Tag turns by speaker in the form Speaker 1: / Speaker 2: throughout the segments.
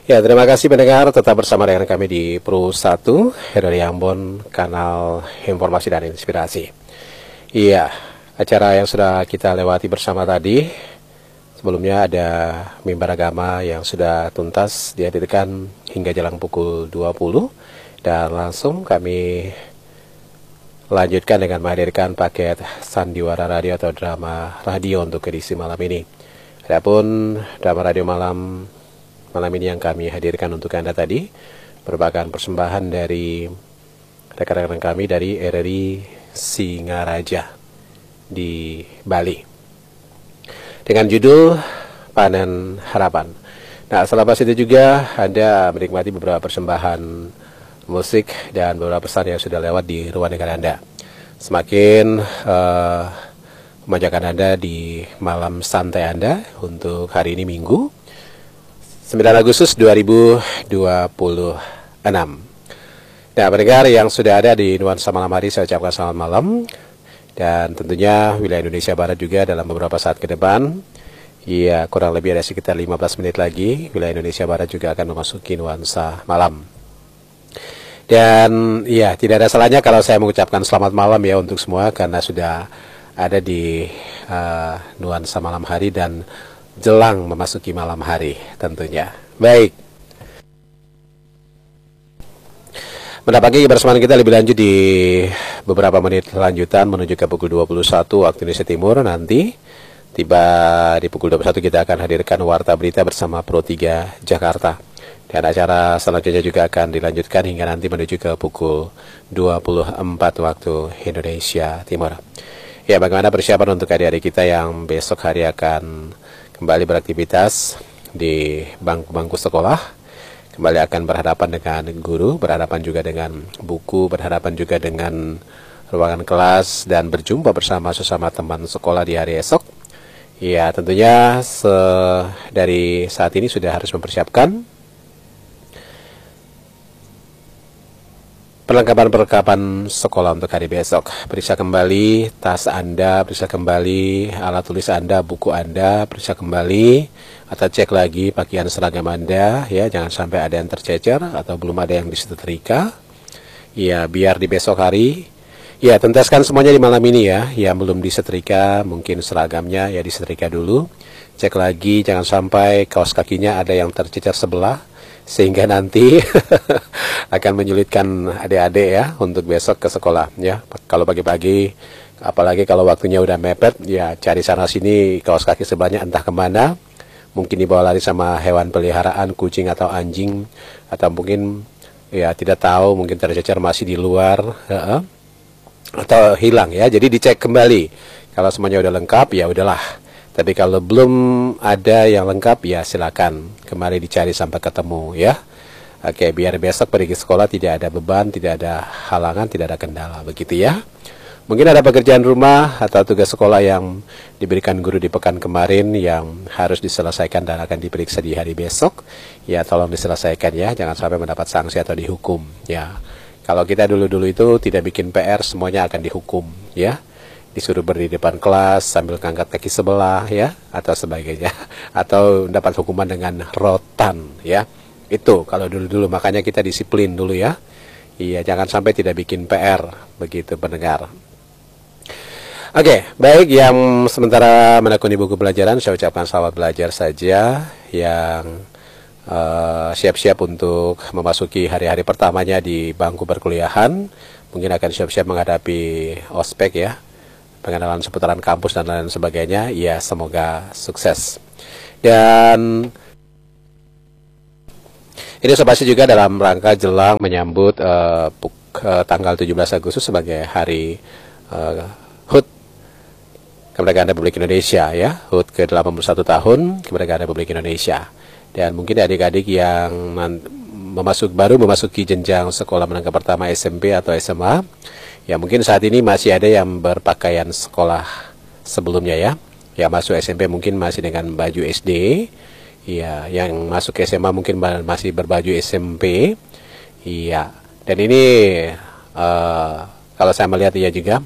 Speaker 1: Ya, terima kasih pendengar tetap bersama dengan kami di Pro 1 dari Ambon, kanal informasi dan inspirasi. Iya, acara yang sudah kita lewati bersama tadi, sebelumnya ada mimbar agama yang sudah tuntas dihadirkan hingga jelang pukul 20, dan langsung kami lanjutkan dengan menghadirkan paket Sandiwara Radio atau drama radio untuk edisi malam ini. Adapun drama radio malam ini yang kami hadirkan untuk Anda tadi merupakan persembahan dari rekan-rekan kami dari RRI Singaraja di Bali dengan judul Panen Harapan. Nah, selepas itu juga Anda menikmati beberapa persembahan musik dan beberapa pesan yang sudah lewat di ruang dengar Anda. Semakin memanjakan Anda di malam santai Anda untuk hari ini Minggu 9 Agustus 2026. Nah, pendengar yang sudah ada di nuansa malam hari, saya ucapkan selamat malam. Dan tentunya wilayah Indonesia Barat juga dalam beberapa saat ke depan, ya kurang lebih ada sekitar 15 menit lagi, wilayah Indonesia Barat juga akan memasuki nuansa malam. Dan ya, tidak ada salahnya kalau saya mengucapkan selamat malam ya untuk semua, karena sudah ada di nuansa malam hari dan jelang memasuki malam hari tentunya. Baik, mendapat kebersamaan kita lebih lanjut di beberapa menit lanjutan menuju ke pukul 21 waktu Indonesia Timur. Nanti tiba di pukul 21 kita akan hadirkan Warta Berita bersama Pro 3 Jakarta. Dan acara selanjutnya juga akan dilanjutkan hingga nanti menuju ke pukul 24 waktu Indonesia Timur. Ya, bagaimana persiapan untuk adik-adik kita yang besok hari akan kembali beraktivitas di bangku-bangku sekolah, kembali akan berhadapan dengan guru, berhadapan juga dengan buku, berhadapan juga dengan ruangan kelas, dan berjumpa bersama sesama teman sekolah di hari esok. Ya, tentunya dari saat ini sudah harus mempersiapkan perlengkapan sekolah untuk hari besok. Periksa kembali tas Anda, periksa kembali alat tulis Anda, buku Anda, periksa kembali atau cek lagi pakaian seragam Anda, ya, jangan sampai ada yang tercecer atau belum ada yang disetrika. Ya, biar di besok hari, ya, tuntaskan semuanya di malam ini ya. Yang belum disetrika, mungkin seragamnya ya disetrika dulu. Cek lagi, jangan sampai kaos kakinya ada yang tercecer sebelah, sehingga nanti akan menyulitkan adik-adik ya untuk besok ke sekolah ya. Kalau pagi-pagi, apalagi kalau waktunya udah mepet, ya cari sana sini kaos kaki sebelahnya entah kemana. Mungkin dibawa lari sama hewan peliharaan, kucing atau anjing, atau mungkin ya tidak tahu, mungkin tercecer masih di luar atau hilang ya. Jadi dicek kembali. Kalau semuanya udah lengkap ya udahlah. Tapi kalau belum ada yang lengkap, ya silakan kembali dicari sampai ketemu ya. Oke, biar besok pergi ke sekolah tidak ada beban, tidak ada halangan, tidak ada kendala, begitu ya. Mungkin ada pekerjaan rumah atau tugas sekolah yang diberikan guru di pekan kemarin yang harus diselesaikan dan akan diperiksa di hari besok. Ya, tolong diselesaikan ya, jangan sampai mendapat sanksi atau dihukum ya. Kalau kita dulu-dulu itu tidak bikin PR, semuanya akan dihukum ya. Disuruh berdiri di depan kelas sambil ngangkat kaki sebelah ya, atau sebagainya, atau dapat hukuman dengan rotan ya. Itu kalau dulu-dulu, makanya kita disiplin dulu ya. Iya, jangan sampai tidak bikin PR, begitu pendengar. Oke, baik, yang sementara menekuni buku pelajaran, saya ucapkan selamat belajar saja. Yang siap-siap untuk memasuki hari-hari pertamanya di bangku perkuliahan, mungkin akan siap-siap menghadapi ospek ya, pengenalan seputaran kampus dan lain sebagainya. Ya, semoga sukses. Dan ini pasti juga dalam rangka jelang menyambut tanggal 17 Agustus sebagai hari HUT Kemerdekaan Republik Indonesia ya, HUT ke-81 tahun Kemerdekaan Republik Indonesia. Dan mungkin adik-adik yang baru memasuki jenjang sekolah menengah pertama SMP atau SMA, ya mungkin saat ini masih ada yang berpakaian sekolah sebelumnya ya. Yang masuk SMP mungkin masih dengan baju SD. Ya, yang masuk SMA mungkin masih berbaju SMP. Iya. Dan ini kalau saya melihat ya juga,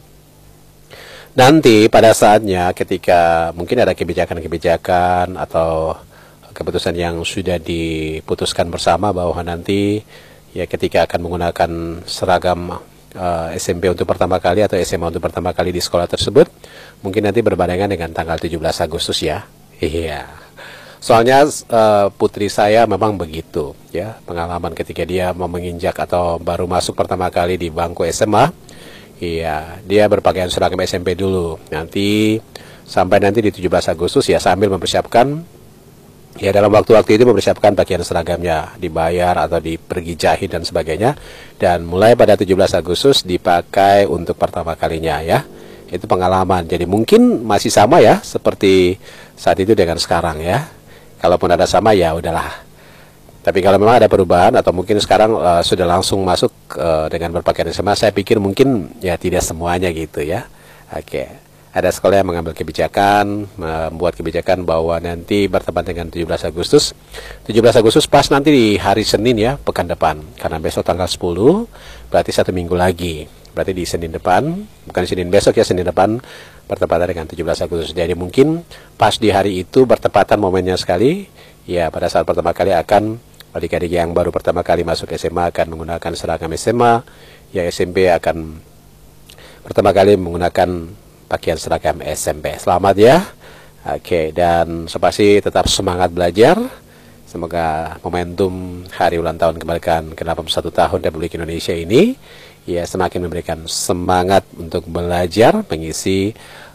Speaker 1: nanti pada saatnya ketika mungkin ada kebijakan-kebijakan atau keputusan yang sudah diputuskan bersama bahwa nanti ya ketika akan menggunakan seragam SMP untuk pertama kali atau SMA untuk pertama kali di sekolah tersebut, mungkin nanti berbarengan dengan tanggal 17 Agustus ya. Iya. Soalnya putri saya memang begitu ya, pengalaman ketika dia mau menginjak atau baru masuk pertama kali di bangku SMA. Iya, dia berpakaian seragam SMP dulu. Nanti sampai nanti di 17 Agustus ya sambil mempersiapkan ya dalam waktu-waktu itu mempersiapkan pakaian seragamnya, dibayar atau pergi jahit dan sebagainya. Dan mulai pada 17 Agustus dipakai untuk pertama kalinya ya. Itu pengalaman. Jadi mungkin masih sama ya seperti saat itu dengan sekarang ya. Kalaupun ada sama ya udahlah. Tapi kalau memang ada perubahan atau mungkin sekarang sudah langsung masuk dengan berpakaian SMA, saya pikir mungkin ya tidak semuanya gitu ya. Oke. Ada sekolah yang mengambil kebijakan, membuat kebijakan bahwa nanti bertepat dengan 17 Agustus. 17 Agustus pas nanti di hari Senin ya, pekan depan. Karena besok tanggal 10, berarti 1 minggu lagi. Berarti di Senin depan, bukan Senin besok ya, Senin depan bertepatan dengan 17 Agustus. Jadi mungkin pas di hari itu bertepatan momennya sekali. Ya pada saat pertama kali akan adik-adik yang baru pertama kali masuk SMA akan menggunakan seragam SMA. Ya SMP akan pertama kali menggunakan pakaian seragam SMP. Selamat ya. Oke, dan sepasti tetap semangat belajar. Semoga momentum hari ulang tahun kemerdekaan ke-81 tahun Republik Indonesia ini ya semakin memberikan semangat untuk belajar mengisi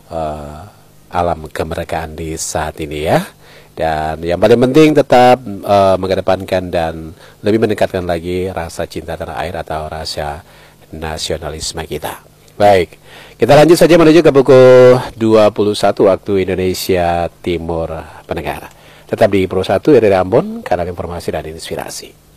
Speaker 1: alam kemerdekaan di saat ini ya. Dan yang paling penting tetap mengedepankan dan lebih meningkatkan lagi rasa cinta tanah air atau rasa nasionalisme kita. Baik, kita lanjut saja menuju ke pukul 21 waktu Indonesia Timur pendengar. Tetap di Pro 1 dari Ambon, kanal informasi dan inspirasi.